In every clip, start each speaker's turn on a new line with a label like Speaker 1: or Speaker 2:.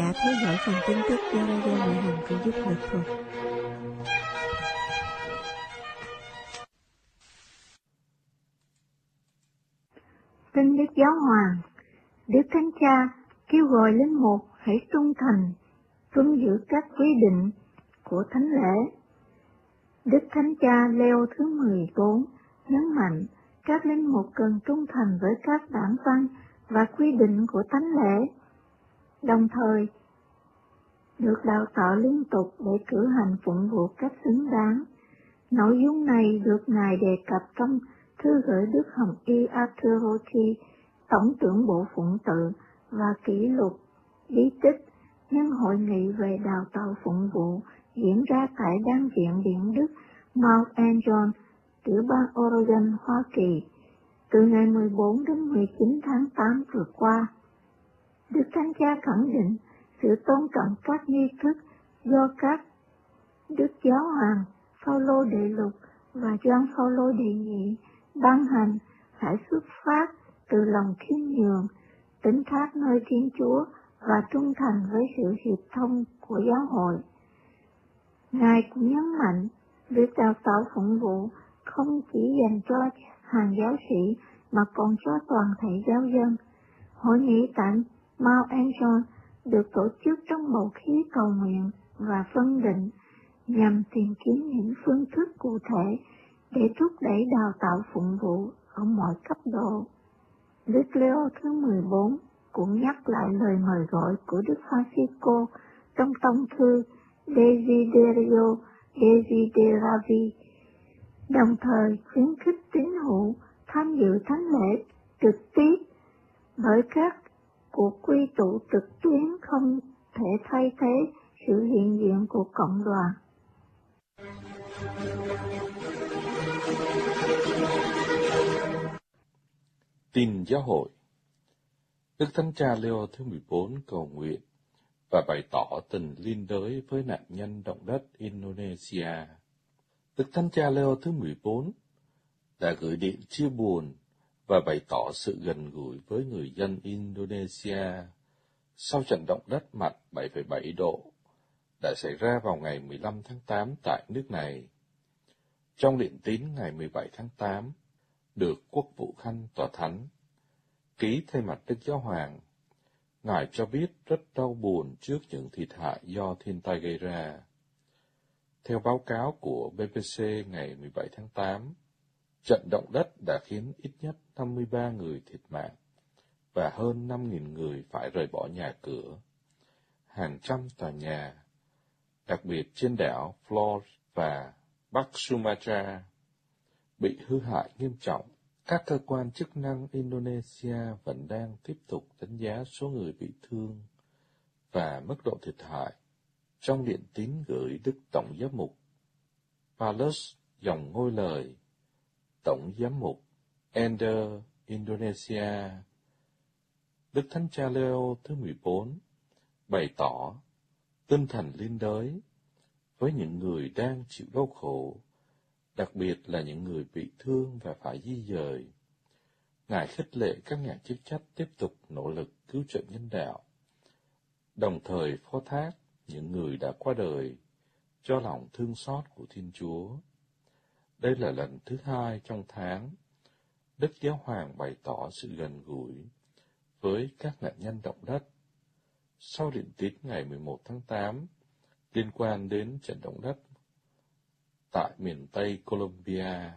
Speaker 1: đã theo dõi phần tin tức do Radio Ngoại hình của giúp lực thuật.
Speaker 2: Tin Đức Giáo Hoàng, Đức Thánh Cha kêu gọi linh mục hãy trung thành, tuân giữ các quy định của thánh lễ. Đức Thánh Cha Leo thứ 14 nhấn mạnh các linh mục cần trung thành với các bản văn và quy định của thánh lễ, đồng thời được đào tạo liên tục để cử hành phụng vụ cách xứng đáng. Nội dung này được Ngài đề cập trong thư gửi Đức Hồng Y Arthur Rothschild, Tổng trưởng Bộ Phụng tự và Kỷ lục Bí tích nhân hội nghị về đào tạo phụng vụ diễn ra tại Đan viện Điện Đức Mount Elgon, tiểu bang Oregon, Hoa Kỳ, từ ngày 14 đến 19 tháng 8 vừa qua. Đức Thánh Cha khẳng định sự tôn trọng các nghi thức do các Đức Giáo hoàng Phaolô đệ lục và Gioan Phaolô đệ nhị ban hành phải xuất phát từ lòng khiêm nhường, tín thác nơi Thiên Chúa và trung thành với sự hiệp thông của giáo hội. Ngài cũng nhấn mạnh việc đào tạo phụng vụ không chỉ dành cho hàng giáo sĩ mà còn cho toàn thể giáo dân. Hội nghị tại Mount Elgon được tổ chức trong bầu khí cầu nguyện và phân định nhằm tìm kiếm những phương thức cụ thể để thúc đẩy đào tạo phụng vụ ở mọi cấp độ. Đức Leo thứ 14 cũng nhắc lại lời mời gọi của Đức Francisco trong tông thư Desiderio Desideravi, đồng thời khuyến khích tín hữu tham dự thánh lễ trực tiếp bởi các cuộc quy tụ trực tuyến không thể thay thế sự hiện diện của cộng đoàn.
Speaker 3: Tin giáo hội. Đức Thánh Cha Leo thứ 14 cầu nguyện và bày tỏ tình liên đới với nạn nhân động đất Indonesia. Đức Thánh Cha Leo thứ 14 đã gửi điện chia buồn và bày tỏ sự gần gũi với người dân Indonesia sau trận động đất mạnh 7,7 độ đã xảy ra vào ngày 15 tháng 8 tại nước này. Trong điện tín ngày 17 tháng 8, được Quốc vụ Khanh Tòa Thánh ký thay mặt Đức Giáo Hoàng, Ngài cho biết rất đau buồn trước những thiệt hại do thiên tai gây ra. Theo báo cáo của BBC ngày 17 tháng 8, trận động đất đã khiến ít nhất 53 người thiệt mạng và hơn 5.000 người phải rời bỏ nhà cửa. Hàng trăm tòa nhà, đặc biệt trên đảo Flores và Bắc Sumatra, bị hư hại nghiêm trọng. Các cơ quan chức năng Indonesia vẫn đang tiếp tục đánh giá số người bị thương và mức độ thiệt hại. Trong điện tín gửi Đức Tổng Giám mục Paulus dòng ngôi lời, Tổng Giám mục Ender Indonesia, Đức Thánh Cha Leo thứ 14 bày tỏ tinh thần liên đới với những người đang chịu đau khổ, đặc biệt là những người bị thương và phải di dời. Ngài khích lệ các nhà chức trách tiếp tục nỗ lực cứu trợ nhân đạo, đồng thời phó thác những người đã qua đời cho lòng thương xót của Thiên Chúa. Đây là lần thứ 2 trong tháng, Đức Giáo Hoàng bày tỏ sự gần gũi với các nạn nhân động đất. Sau điện tín ngày 11 tháng 8, liên quan đến trận động đất tại miền Tây Colombia.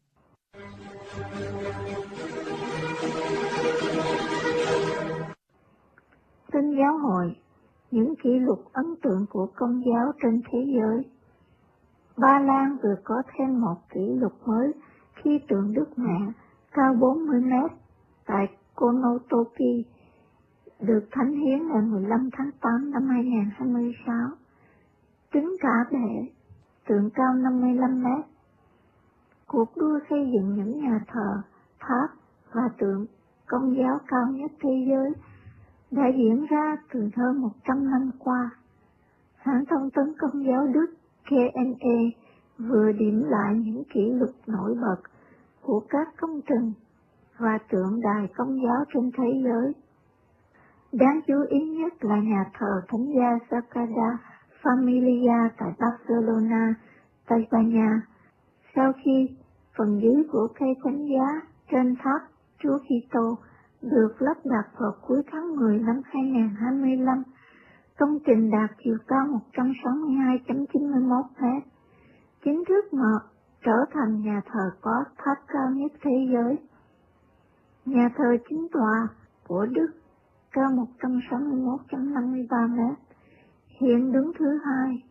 Speaker 2: Tin giáo hội, những kỷ lục ấn tượng của Công giáo trên thế giới. Ba Lan vừa có thêm một kỷ lục mới khi tượng Đức Mẹ cao 40 mét tại Konotopi được thánh hiến ngày 15 tháng 8 năm 2026. Tính cả bệ, tượng cao 55 mét. Cuộc đua xây dựng những nhà thờ, tháp và tượng Công giáo cao nhất thế giới đã diễn ra từ hơn 100 năm qua. Hãng thông tấn Công giáo Đức KNE vừa điểm lại những kỷ lục nổi bật của các công trình và tượng đài Công giáo trên thế giới. Đáng chú ý nhất là nhà thờ Thánh gia Sagrada Familia tại Barcelona, Tây Ban Nha. Sau khi phần dưới của cây thánh giá trên tháp Chúa Kitô được lắp đặt vào cuối tháng 10 năm 2025, công trình đạt chiều cao 162,91 mét, chính thức trở thành nhà thờ có tháp cao nhất thế giới. Nhà thờ chính tọa của Đức cao 161,53 mét, hiện đứng thứ hai.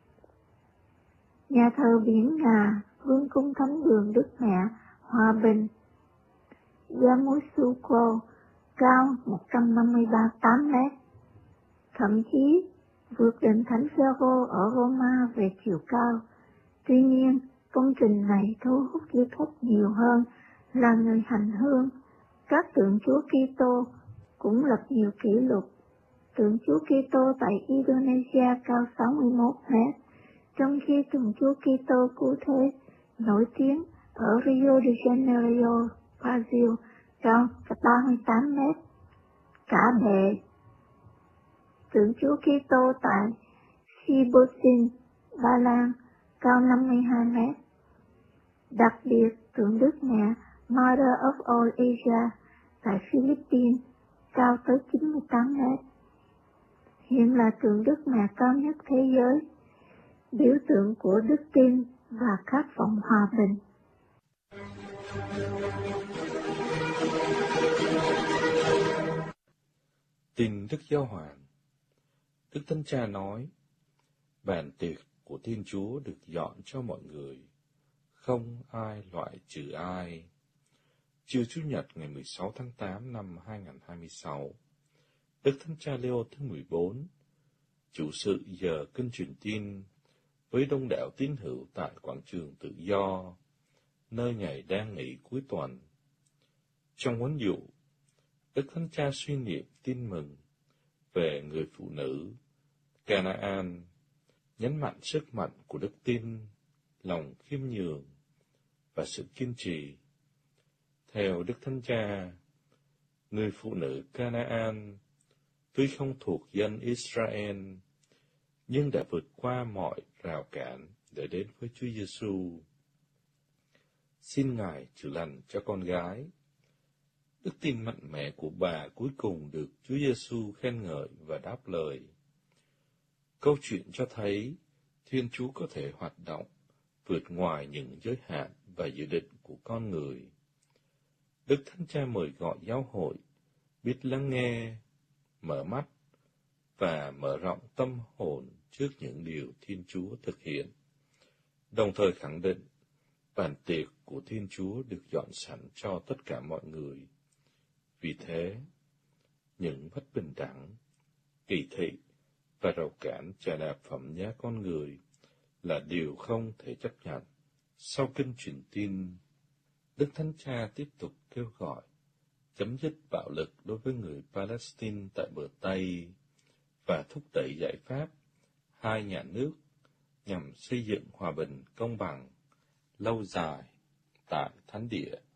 Speaker 2: Nhà thờ biển Ngà, Vương cung Thánh đường Đức Mẹ Hòa Bình, Yamoussoukro, cao 153,8 mét, thậm chí vượt đỉnh Thánh Phaero ở Roma về chiều cao. Tuy nhiên, công trình này thu hút du khách nhiều hơn là người hành hương. Các tượng Chúa Kitô cũng lập nhiều kỷ lục. Tượng Chúa Kitô tại Indonesia cao 61 mét, trong khi tượng Chúa Kitô Cứu Thế nổi tiếng ở Rio de Janeiro, Brazil, cao 38 mét. Cả bệ tượng Chúa Kitô tại Shibuya, Ba Lan, cao 52 mét. Đặc biệt, tượng Đức Mẹ Mother of All Asia tại Philippines, cao tới 98 mét. Hiện là tượng Đức Mẹ cao nhất thế giới, biểu tượng của đức tin và khát vọng hòa bình.
Speaker 3: Tin Đức Giáo Hoàng. Đức Thánh Cha nói, bàn tiệc của Thiên Chúa được dọn cho mọi người, không ai loại trừ ai. Chiều Chủ nhật ngày 16 tháng 8 năm 2026, Đức Thánh Cha Leo thứ 14 chủ sự giờ kinh truyền tin với đông đảo tín hữu tại quảng trường Tự Do, nơi Ngài đang nghỉ cuối tuần. Trong huấn dụ, Đức Thánh Cha suy niệm tin mừng về người phụ nữ Canaan, nhấn mạnh sức mạnh của đức tin, lòng khiêm nhường và sự kiên trì. Theo Đức Thánh Cha, người phụ nữ Canaan tuy không thuộc dân Israel, nhưng đã vượt qua mọi rào cản để đến với Chúa Giêsu. Xin Ngài chữa lành cho con gái. Đức tin mạnh mẽ của bà cuối cùng được Chúa Giêsu khen ngợi và đáp lời. Câu chuyện cho thấy Thiên Chúa có thể hoạt động vượt ngoài những giới hạn và dự định của con người. Đức Thánh Cha mời gọi giáo hội biết lắng nghe, mở mắt và mở rộng tâm hồn trước những điều Thiên Chúa thực hiện, đồng thời khẳng định bàn tiệc của Thiên Chúa được dọn sẵn cho tất cả mọi người. Vì thế, những bất bình đẳng, kỳ thị và rào cản chà đạp phẩm giá con người là điều không thể chấp nhận. Sau kinh truyền tin, Đức Thánh Cha tiếp tục kêu gọi chấm dứt bạo lực đối với người Palestine tại bờ Tây và thúc đẩy giải pháp hai nhà nước nhằm xây dựng hòa bình công bằng, lâu dài tại Thánh địa.